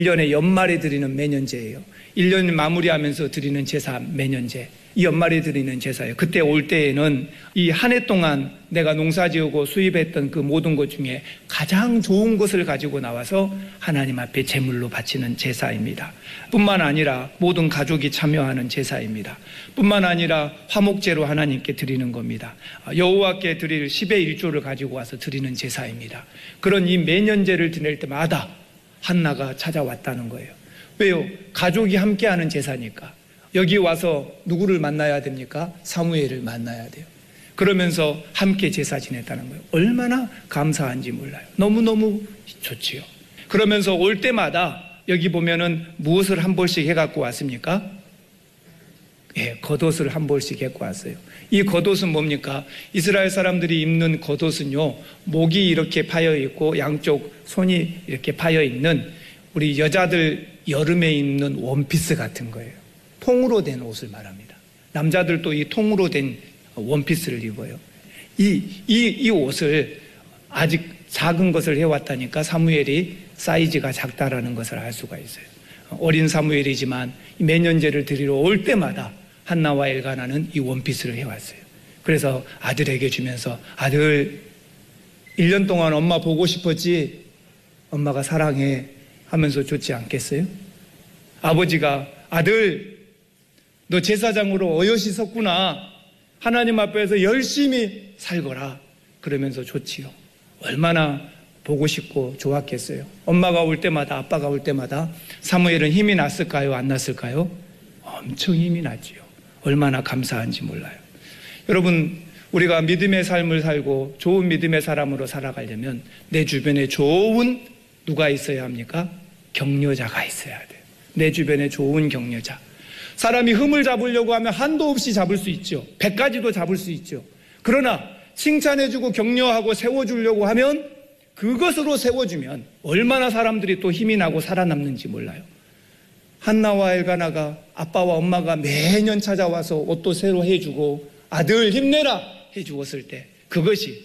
1년의 연말에 드리는 매년제예요. 1년 마무리하면서 드리는 제사 매년제. 이 연말에 드리는 제사예요. 그때 올 때에는 이 한 해 동안 내가 농사지으고 수입했던 그 모든 것 중에 가장 좋은 것을 가지고 나와서 하나님 앞에 제물로 바치는 제사입니다. 뿐만 아니라 모든 가족이 참여하는 제사입니다. 뿐만 아니라 화목제로 하나님께 드리는 겁니다. 여호와께 드릴 10의 1조를 가지고 와서 드리는 제사입니다. 그런 이 매년제를 드릴 때마다 한나가 찾아왔다는 거예요. 왜요? 가족이 함께하는 제사니까. 여기 와서 누구를 만나야 됩니까? 사무엘을 만나야 돼요. 그러면서 함께 제사 지냈다는 거예요. 얼마나 감사한지 몰라요. 너무너무 좋지요. 그러면서 올 때마다 여기 보면은 무엇을 한 벌씩 해갖고 왔습니까? 예, 겉옷을 한 벌씩 해갖고 왔어요. 이 겉옷은 뭡니까? 이스라엘 사람들이 입는 겉옷은요, 목이 이렇게 파여 있고 양쪽 손이 이렇게 파여 있는 우리 여자들 여름에 입는 원피스 같은 거예요. 통으로 된 옷을 말합니다. 남자들도 이 통으로 된 원피스를 입어요. 이 옷을 아직 작은 것을 해왔다니까 사무엘이 사이즈가 작다라는 것을 알 수가 있어요. 어린 사무엘이지만 매년제를 드리러 올 때마다 한나와 엘가나는 이 원피스를 해왔어요. 그래서 아들에게 주면서 아들 1년 동안 엄마 보고 싶었지? 엄마가 사랑해 하면서 좋지 않겠어요? 아버지가 아들 너 제사장으로 어여시 섰구나. 하나님 앞에서 열심히 살거라. 그러면서 좋지요. 얼마나 보고 싶고 좋았겠어요. 엄마가 올 때마다 아빠가 올 때마다 사무엘은 힘이 났을까요? 안 났을까요? 엄청 힘이 났지요. 얼마나 감사한지 몰라요. 여러분 우리가 믿음의 삶을 살고 좋은 믿음의 사람으로 살아가려면 내 주변에 좋은 누가 있어야 합니까? 격려자가 있어야 돼요. 내 주변에 좋은 격려자. 사람이 흠을 잡으려고 하면 한도 없이 잡을 수 있죠. 100가지도 잡을 수 있죠. 그러나 칭찬해주고 격려하고 세워주려고 하면 그것으로 세워주면 얼마나 사람들이 또 힘이 나고 살아남는지 몰라요. 한나와 엘가나가 아빠와 엄마가 매년 찾아와서 옷도 새로 해주고 아들 힘내라 해주었을 때 그것이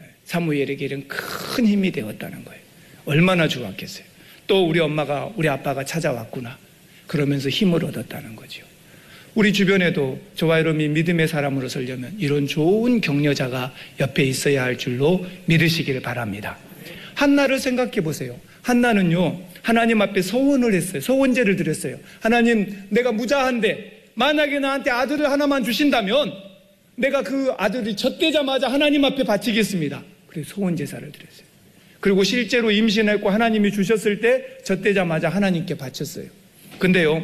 사무엘에게는 큰 힘이 되었다는 거예요. 얼마나 좋았겠어요. 또 우리 엄마가 우리 아빠가 찾아왔구나 그러면서 힘을 얻었다는 거죠. 우리 주변에도 저와 여러분이 믿음의 사람으로 서려면 이런 좋은 격려자가 옆에 있어야 할 줄로 믿으시기를 바랍니다. 한나를 생각해 보세요. 한나는요 하나님 앞에 서원을 했어요. 서원제를 드렸어요. 하나님 내가 무자한데 만약에 나한테 아들을 하나만 주신다면 내가 그 아들이 젖되자마자 하나님 앞에 바치겠습니다. 그래서 서원제사를 드렸어요. 그리고 실제로 임신했고 하나님이 주셨을 때 젖되자마자 하나님께 바쳤어요. 근데요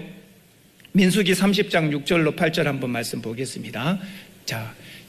민수기 30장 6절로 8절 한번 말씀 보겠습니다. 자,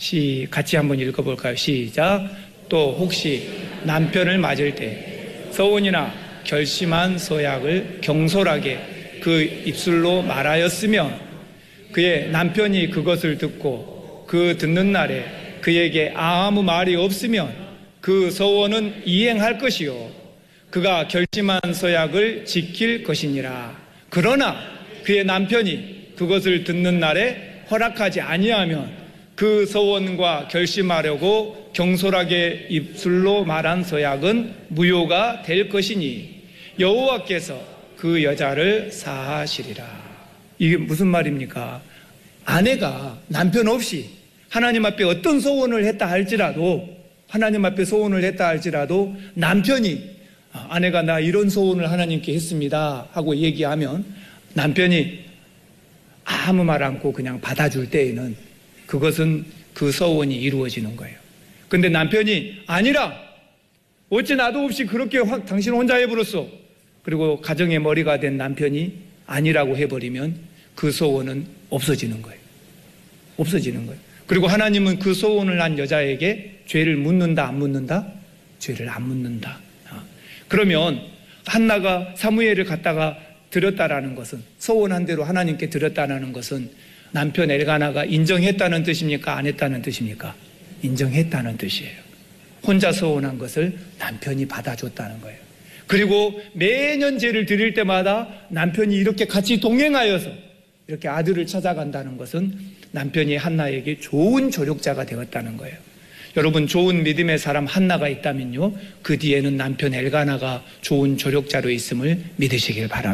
같이 한번 읽어볼까요? 시작. 또 혹시 남편을 맞을 때 서원이나 결심한 서약을 경솔하게 그 입술로 말하였으면 그의 남편이 그것을 듣고 그 듣는 날에 그에게 아무 말이 없으면 그 서원은 이행할 것이요 그가 결심한 서약을 지킬 것이니라. 그러나 그의 남편이 그것을 듣는 날에 허락하지 아니하면 그 서원과 결심하려고 경솔하게 입술로 말한 서약은 무효가 될 것이니 여호와께서 그 여자를 사하시리라. 이게 무슨 말입니까? 아내가 남편 없이 하나님 앞에 어떤 소원을 했다 할지라도 하나님 앞에 소원을 했다 할지라도 남편이 아내가 나 이런 소원을 하나님께 했습니다 하고 얘기하면 남편이 아무 말 않고 그냥 받아줄 때에는 그것은 그 소원이 이루어지는 거예요. 근데 남편이 아니라 어째 나도 없이 그렇게 당신 혼자 해버렸어. 그리고 가정의 머리가 된 남편이 아니라고 해버리면 그 소원은 없어지는 거예요. 없어지는 거예요. 그리고 하나님은 그 소원을 한 여자에게 죄를 묻는다 안 묻는다? 죄를 안 묻는다. 그러면 한나가 사무엘을 갖다가 드렸다라는 것은 소원한 대로 하나님께 드렸다는 것은 남편 엘가나가 인정했다는 뜻입니까? 안 했다는 뜻입니까? 인정했다는 뜻이에요. 혼자 소원한 것을 남편이 받아줬다는 거예요. 그리고 매년 제를 드릴 때마다 남편이 이렇게 같이 동행하여서 이렇게 아들을 찾아간다는 것은 남편이 한나에게 좋은 조력자가 되었다는 거예요. 여러분 좋은 믿음의 사람 한나가 있다면요, 그 뒤에는 남편 엘가나가 좋은 조력자로 있음을 믿으시길 바랍니다.